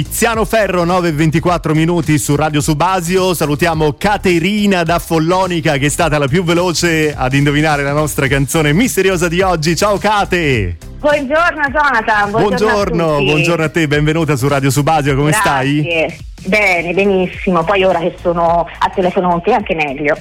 Tiziano Ferro, 9:24 minuti su Radio Subasio. Salutiamo Caterina da Follonica, che è stata la più veloce ad indovinare la nostra canzone misteriosa di oggi. Ciao Cate! Buongiorno Jonathan, buongiorno a te, benvenuta su Radio Subasio, come stai? Grazie. Bene, benissimo, poi ora che sono a telefono con te anche meglio.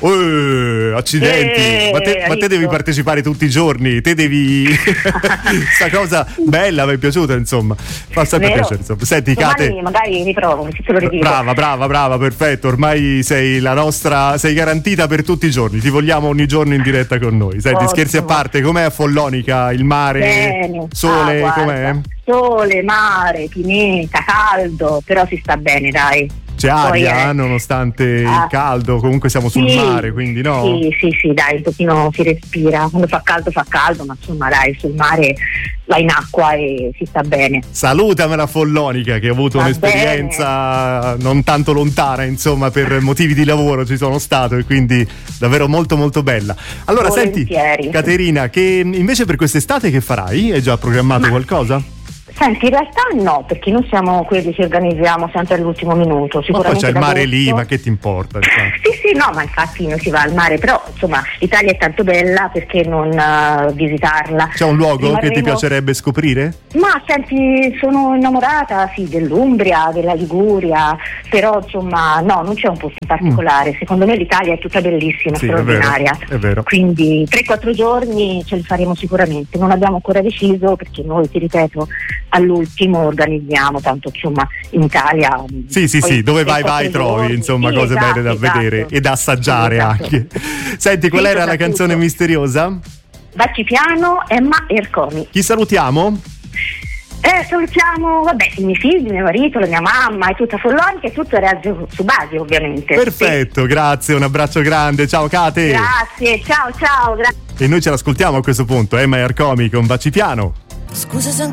Accidenti, ma te devi partecipare tutti i giorni, te devi sta cosa bella, mi è piaciuta, insomma, fa sempre piacere, insomma. Senti Cate, magari riprovo, se te lo ridico. Brava, perfetto, ormai sei garantita per tutti i giorni, ti vogliamo ogni giorno in diretta con noi. Senti, scherzi a parte, com'è a Follonica, il mare, bene. sole, com'è? Sole, mare, pineta, caldo, però si sta bene, dai. C'è aria, nonostante il caldo, comunque siamo sul mare, quindi no? Sì, dai, un pochino si respira, quando fa caldo, ma insomma dai, sul mare vai in acqua e si sta bene. Salutamela Follonica, che ho avuto un'esperienza non tanto lontana, insomma, per motivi di lavoro ci sono stato e quindi davvero molto molto bella. Allora volentieri. Senti, Caterina, che invece per quest'estate che farai? Hai già programmato qualcosa? Senti, in realtà no, perché noi siamo quelli che ci organizziamo sempre all'ultimo minuto. Ma poi c'è il mare lì, ma che ti importa? Sì, no, ma infatti non si va al mare, però insomma l'Italia è tanto bella, perché non visitarla? C'è un luogo che ti piacerebbe scoprire? Ma senti, sono innamorata dell'Umbria, della Liguria, però insomma no, non c'è un posto in particolare. Secondo me l'Italia è tutta bellissima, straordinaria. È vero. Quindi 3-4 giorni ce li faremo sicuramente. Non abbiamo ancora deciso, perché noi, ti ripeto, all'ultimo organizziamo, tanto insomma in Italia. Sì, dove vai trovi insomma cose belle da vedere e da assaggiare anche. Senti, qual era la canzone misteriosa? Bacci piano, Emma Ercomi. Chi salutiamo? Salutiamo, i miei figli, mio marito, la mia mamma e tutta Follonica e tutto Radio Subasio, ovviamente. Perfetto, grazie, un abbraccio grande, ciao Cate. Grazie, ciao, grazie. E noi ce l'ascoltiamo a questo punto, Emma Ercomi con Bacci piano. Scusa se